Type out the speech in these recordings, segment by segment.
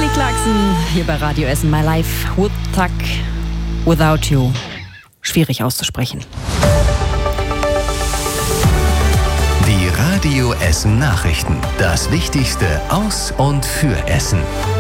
Kelly Clarkson hier bei Radio Essen. My Life Would Tuck Without You. Schwierig auszusprechen. Die Radio Essen Nachrichten. Das Wichtigste aus und für Essen.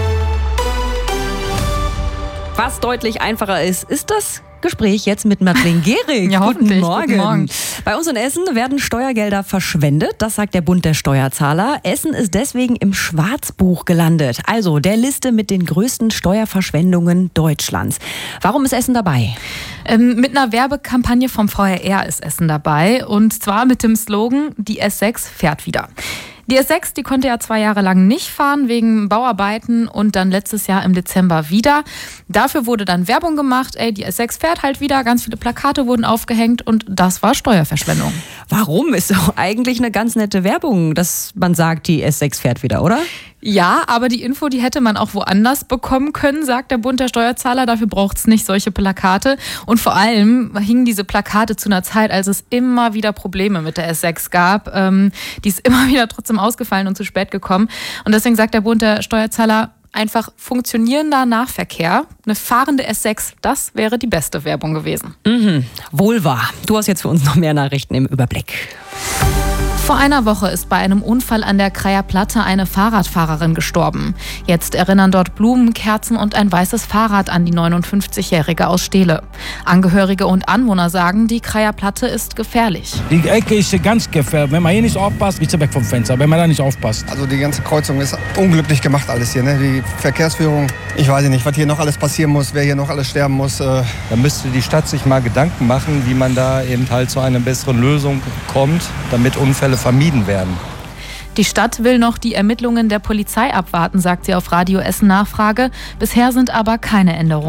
Was deutlich einfacher ist das Gespräch jetzt mit Madeleine Gehrig. Ja, Guten Morgen. Guten Morgen. Bei uns in Essen werden Steuergelder verschwendet, das sagt der Bund der Steuerzahler. Essen ist deswegen im Schwarzbuch gelandet, also der Liste mit den größten Steuerverschwendungen Deutschlands. Warum ist Essen dabei? Mit einer Werbekampagne vom VRR ist Essen dabei, und zwar mit dem Slogan: Die S6 fährt wieder. Die S6, die konnte ja 2 Jahre lang nicht fahren wegen Bauarbeiten und dann letztes Jahr im Dezember wieder. Dafür wurde dann Werbung gemacht, die S6 fährt halt wieder, ganz viele Plakate wurden aufgehängt und das war Steuerverschwendung. Warum? Ist doch eigentlich eine ganz nette Werbung, dass man sagt, die S6 fährt wieder, oder? Ja, aber die Info, die hätte man auch woanders bekommen können, sagt der Bund der Steuerzahler. Dafür braucht es nicht solche Plakate. Und vor allem hingen diese Plakate zu einer Zeit, als es immer wieder Probleme mit der S6 gab. Die ist immer wieder trotzdem ausgefallen und zu spät gekommen. Und deswegen sagt der Bund der Steuerzahler, einfach funktionierender Nahverkehr, eine fahrende S6, das wäre die beste Werbung gewesen. Wohl wahr. Du hast jetzt für uns noch mehr Nachrichten im Überblick. Vor einer Woche ist bei einem Unfall an der Kreier Platte eine Fahrradfahrerin gestorben. Jetzt erinnern dort Blumen, Kerzen und ein weißes Fahrrad an die 59-Jährige aus Stehle. Angehörige und Anwohner sagen, die Kreier Platte ist gefährlich. Die Ecke ist ganz gefährlich. Wenn man hier nicht aufpasst, ist sie weg vom Fenster, wenn man da nicht aufpasst. Also die ganze Kreuzung ist unglücklich gemacht alles hier, ne? Die Verkehrsführung, ich weiß nicht, was hier noch alles passieren muss, wer hier noch alles sterben muss. Da müsste die Stadt sich mal Gedanken machen, wie man da eben halt zu einer besseren Lösung kommt, damit Unfälle vermieden werden. Die Stadt will noch die Ermittlungen der Polizei abwarten, sagt sie auf Radio Essen Nachfrage. Bisher sind aber keine Änderungen.